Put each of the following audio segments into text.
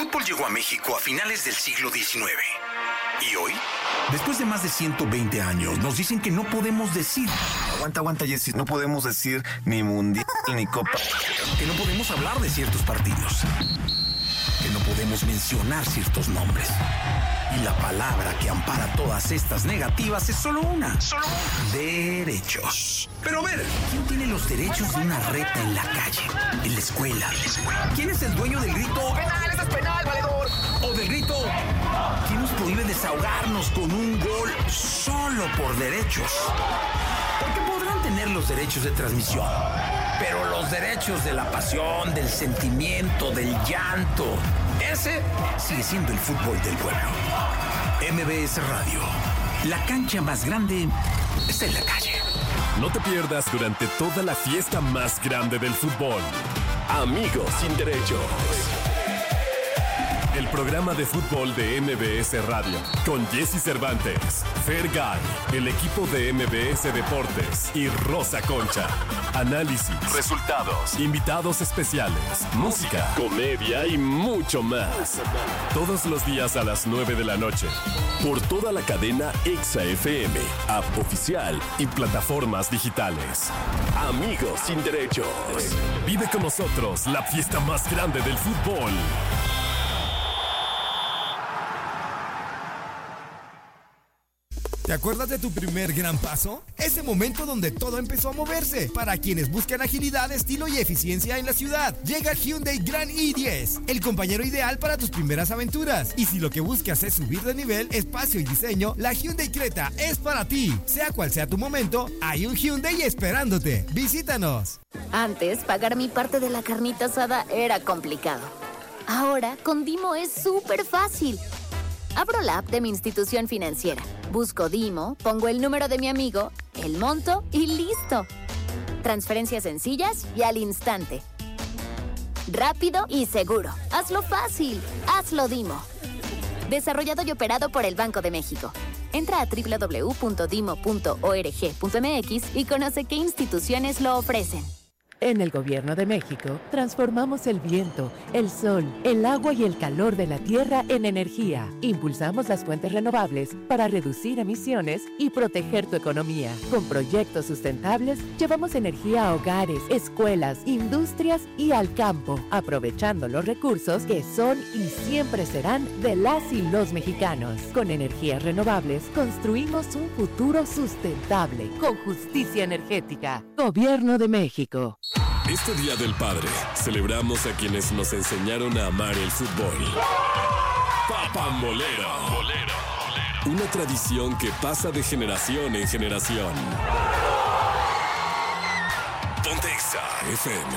fútbol llegó a México a finales del siglo XIX. ¿Y hoy? Después de más de 120 años, nos dicen que no podemos decir... Aguanta, Jessy. No podemos decir ni mundial ni copa. Que no podemos hablar de ciertos partidos. Que no podemos mencionar ciertos nombres. Y la palabra que ampara todas estas negativas es solo una. Derechos. Pero a ver, ¿quién tiene los derechos de una reta en la calle, en la escuela? ¿Quién es el dueño del grito? ¡Penal! ¡Eso es penal, valedor! O del grito, ¿quién nos prohíbe desahogarnos con un gol solo por derechos? Porque podrán tener los derechos de transmisión, pero los derechos de la pasión, del sentimiento, del llanto, ese sigue siendo el fútbol del pueblo. MBS Radio, la cancha más grande está en la calle. No te pierdas durante toda la fiesta más grande del fútbol. Amigos sin derechos. El programa de fútbol de MBS Radio, con Jesse Cervantes, Fergay, el equipo de MBS Deportes y Rosa Concha. Análisis, resultados, invitados especiales, música, comedia y mucho más. Todos los días a las 9 de la noche. Por toda la cadena Exa FM, app oficial y plataformas digitales. Amigos sin derechos. Vive con nosotros la fiesta más grande del fútbol. ¿Te acuerdas de tu primer gran paso? Ese momento donde todo empezó a moverse. Para quienes buscan agilidad, estilo y eficiencia en la ciudad, llega Hyundai Grand i10, el compañero ideal para tus primeras aventuras. Y si lo que buscas es subir de nivel, espacio y diseño, la Hyundai Creta es para ti. Sea cual sea tu momento, hay un Hyundai esperándote. Visítanos. Antes, pagar mi parte de la carnita asada era complicado. Ahora, con Dimo es súper fácil. Abro la app de mi institución financiera, busco Dimo, pongo el número de mi amigo, el monto y ¡listo! Transferencias sencillas y al instante. Rápido y seguro. Hazlo fácil. Hazlo Dimo. Desarrollado y operado por el Banco de México. Entra a www.dimo.org.mx y conoce qué instituciones lo ofrecen. En el Gobierno de México, transformamos el viento, el sol, el agua y el calor de la tierra en energía. Impulsamos las fuentes renovables para reducir emisiones y proteger tu economía. Con proyectos sustentables, llevamos energía a hogares, escuelas, industrias y al campo, aprovechando los recursos que son y siempre serán de las y los mexicanos. Con energías renovables, construimos un futuro sustentable, con justicia energética. Gobierno de México. Este Día del Padre, celebramos a quienes nos enseñaron a amar el fútbol. Papambolero. Una tradición que pasa de generación en generación. Ponte Exa FM.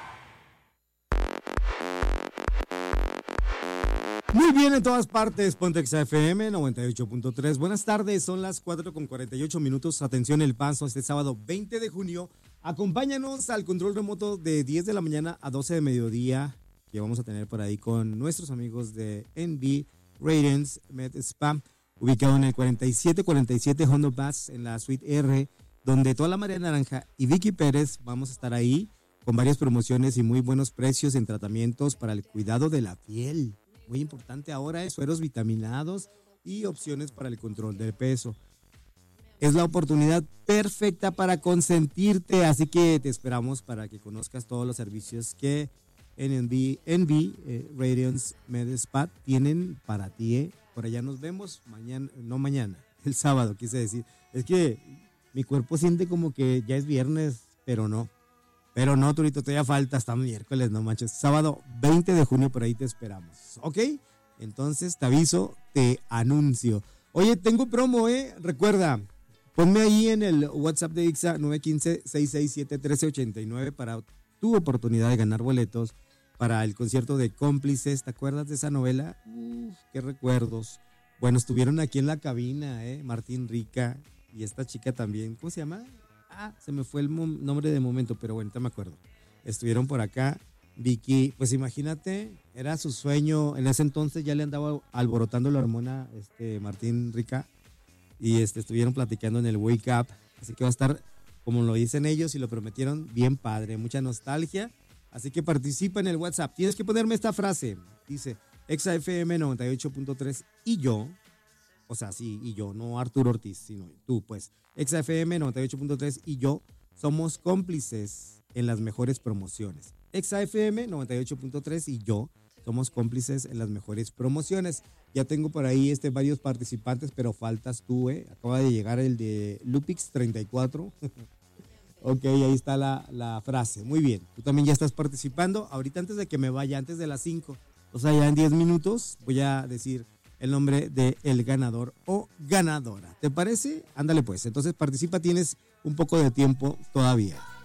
Muy bien, en todas partes, Ponte Exa FM 98.3. Buenas tardes, son las 4:48. Atención, El Paso, este sábado 20 de junio. Acompáñanos al control remoto de 10 de la mañana a 12 de mediodía, que vamos a tener por ahí con nuestros amigos de NB Radiance Med Spa, ubicado en el 4747 Honda Pass, en la Suite R, donde toda la Marea Naranja y Vicky Pérez vamos a estar ahí con varias promociones y muy buenos precios en tratamientos para el cuidado de la piel. Muy importante ahora es sueros vitaminados y opciones para el control del peso. Es la oportunidad perfecta para consentirte, así que te esperamos para que conozcas todos los servicios que NB Radiance Med Spa tienen para ti. Por allá nos vemos mañana, el sábado, quise decir. Es que mi cuerpo siente como que ya es viernes, pero no, Turito, todavía falta hasta miércoles, no manches. Sábado 20 de junio, por ahí te esperamos, ¿ok? Entonces te aviso, te anuncio. Oye, tengo promo, recuerda. Ponme ahí en el WhatsApp de Ixa 915-667-1389 para tu oportunidad de ganar boletos para el concierto de Cómplices. ¿Te acuerdas de esa novela? Qué recuerdos. Bueno, estuvieron aquí en la cabina, Martín Rica y esta chica también. ¿Cómo se llama? Se me fue el nombre de momento, pero bueno, te me acuerdo. Estuvieron por acá. Vicky, pues imagínate, era su sueño. En ese entonces ya le andaba alborotando la hormona Martín Rica. Y estuvieron platicando en el Wake Up, así que va a estar, como lo dicen ellos y lo prometieron, bien padre, mucha nostalgia, así que participa en el WhatsApp. Tienes que ponerme esta frase, dice: XFM 98.3 y yo, o sea, sí, y yo, no Arturo Ortiz, sino tú, pues, XFM 98.3 y yo somos cómplices en las mejores promociones. XFM 98.3 y yo somos cómplices en las mejores promociones. Ya tengo por ahí varios participantes, pero faltas tú, Acaba de llegar el de Lupix 34. Ok, ahí está la frase. Muy bien, tú también ya estás participando. Ahorita antes de que me vaya, antes de las 5, o sea, ya en 10 minutos voy a decir el nombre del ganador o ganadora. ¿Te parece? Ándale pues, entonces participa, tienes un poco de tiempo todavía.